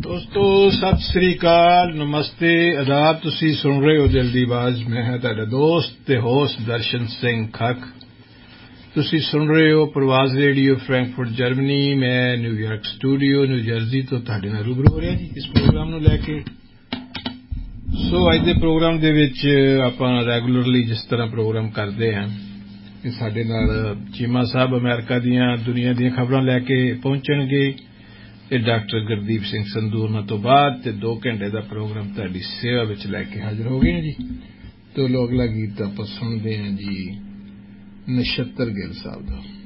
ਦੋਸਤੋ ਸਤਿ ਸ੍ਰੀ ਅਕਾਲ, ਨਮਸਤੇ, ਆਦਾਬ। ਤੁਸੀਂ ਸੁਣ ਰਹੇ ਹੋ ਦਿਲ ਦੀ ਆਵਾਜ਼। ਮੈਂ ਹਾਂ ਤੁਹਾਡਾ ਦੋਸਤ ਤੇ ਹੋਸਟ ਦਰਸ਼ਨ ਸਿੰਘ ਖੱਖ। ਤੁਸੀਂ ਸੁਣ ਰਹੇ ਹੋ ਪ੍ਰਵਾਜ਼ ਰੇਡੀਓ ਫਰੈਂਕਫਰਟ ਜਰਮਨੀ। ਮੈਂ ਨਿਊਯਾਰਕ ਸਟੂਡੀਓ ਨਿਊ ਜਰਸੀ ਤੋਂ ਤੁਹਾਡੇ ਨਾਲ ਰੂਬਰੂ ਹੋ ਰਿਹਾ ਜੀ ਇਸ ਪ੍ਰੋਗਰਾਮ ਨੂੰ ਲੈ ਕੇ। ਸੋ ਅੱਜ ਦੇ ਪ੍ਰੋਗਰਾਮ ਦੇ ਵਿੱਚ ਆਪਾਂ ਰੈਗੂਲਰਲੀ ਜਿਸ ਤਰ੍ਹਾਂ ਪ੍ਰੋਗਰਾਮ ਕਰਦੇ ਹਾਂ ਕਿ ਸਾਡੇ ਨਾਲ ਚੀਮਾ ਸਾਹਿਬ ਅਮਰੀਕਾ ਦੀਆਂ ਦੁਨੀਆ ਦੀਆਂ ਖਬਰਾਂ ਲੈ ਕੇ ਪਹੁੰਚਣਗੇ ਤੇ ਡਾਕਟਰ ਗੁਰਦੀਪ ਸਿੰਘ ਸੰਧੂ ਉਹਨਾਂ ਤੋਂ ਬਾਅਦ ਤੇ 2 ਘੰਟੇ ਦਾ ਪ੍ਰੋਗਰਾਮ ਤੁਹਾਡੀ ਸੇਵਾ ਵਿੱਚ ਲੈ ਕੇ ਹਾਜ਼ਰ ਹੋ ਗਏ ਜੀ। ਤੇ ਅਗਲਾ ਗੀਤ ਆਪਾਂ ਸੁਣਦੇ ਹਾਂ ਜੀ ਨਛੱਤਰ ਗਿੱਲ ਸਾਹਿਬ ਦਾ।